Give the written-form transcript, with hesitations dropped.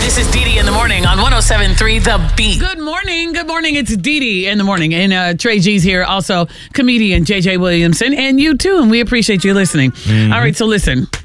This is Dee Dee in the morning on 107.3 The Beat. Good morning. Good morning. It's Dee Dee in the morning. And Trey G's here, also comedian JJ Williamson, and you too. And we appreciate you listening. All right, so listen.